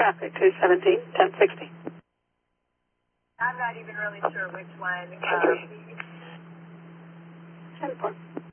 traffic, 217, 1060. I'm not even really sure which one. 10-4.